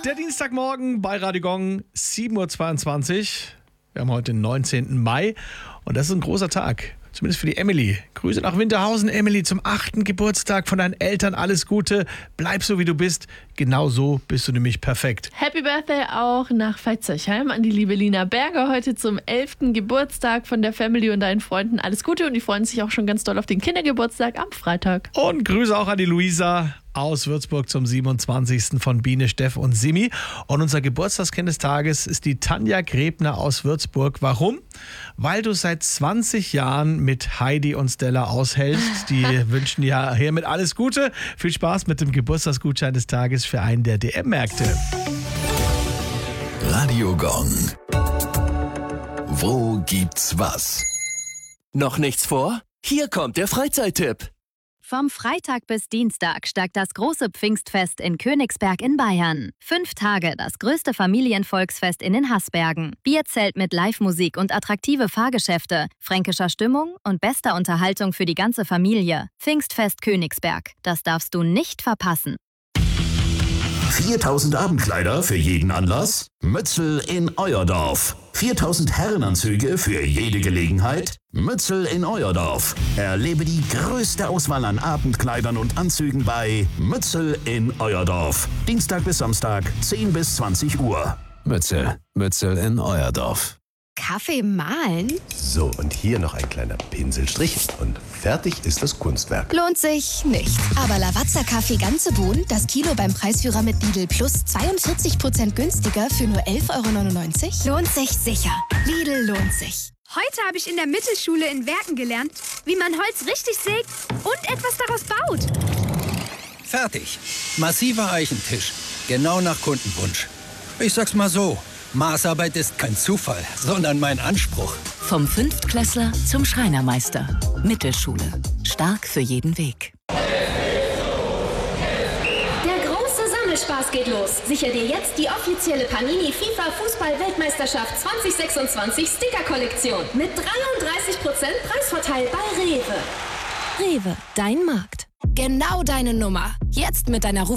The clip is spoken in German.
Der Dienstagmorgen bei Radio Gong, 7.22 Uhr. Wir haben heute den 19. Mai und das ist ein großer Tag. Zumindest für die Emily. Grüße nach Winterhausen, Emily, zum 8. Geburtstag von deinen Eltern. Alles Gute. Bleib so, wie du bist. Genau so bist du nämlich perfekt. Happy Birthday auch nach Veitshöchheim an die liebe Lina Berger. Heute zum 11. Geburtstag von der Family und deinen Freunden. Alles Gute und die freuen sich auch schon ganz doll auf den Kindergeburtstag am Freitag. Und Grüße auch an die Luisa aus Würzburg zum 27. von Biene, Steff und Simi. Und unser Geburtstagskind des Tages ist die Tanja Grebner aus Würzburg. Warum? Weil du seit 20 Jahren mit Heidi und Stella aushältst. Die wünschen dir hiermit alles Gute. Viel Spaß mit dem Geburtstagsgutschein des Tages für einen der DM-Märkte. Radio Gong. Wo gibt's was? Noch nichts vor? Hier kommt der Freizeittipp. Vom Freitag bis Dienstag steigt das große Pfingstfest in Königsberg in Bayern. 5 Tage das größte Familienvolksfest in den Haßbergen. Bierzelt mit Live-Musik und attraktive Fahrgeschäfte, fränkischer Stimmung und bester Unterhaltung für die ganze Familie. Pfingstfest Königsberg. Das darfst du nicht verpassen. 4000 Abendkleider für jeden Anlass? Mützel in euer Dorf. 4000 Herrenanzüge für jede Gelegenheit? Mützel in euer Dorf. Erlebe die größte Auswahl an Abendkleidern und Anzügen bei Mützel in euer Dorf. Dienstag bis Samstag, 10 bis 20 Uhr. Mützel in euer Dorf. Kaffee mahlen? So, und hier noch ein kleiner Pinselstrich und fertig ist das Kunstwerk. Lohnt sich nicht. Aber Lavazza Kaffee ganze Bohnen, das Kilo beim Preisführer mit Lidl Plus 42% günstiger für nur 11,99 €? Lohnt sich sicher. Lidl lohnt sich. Heute habe ich in der Mittelschule in Werken gelernt, wie man Holz richtig sägt und etwas daraus baut. Fertig. Massiver Eichentisch. Genau nach Kundenwunsch. Ich sag's mal so. Maßarbeit ist kein Zufall, sondern mein Anspruch. Vom Fünftklässler zum Schreinermeister. Mittelschule. Stark für jeden Weg. Der große Sammelspaß geht los. Sicher dir jetzt die offizielle Panini FIFA Fußball-Weltmeisterschaft 2026 Sticker-Kollektion. Mit 33% Preisvorteil bei Rewe. Rewe, dein Markt. Genau deine Nummer. Jetzt mit deiner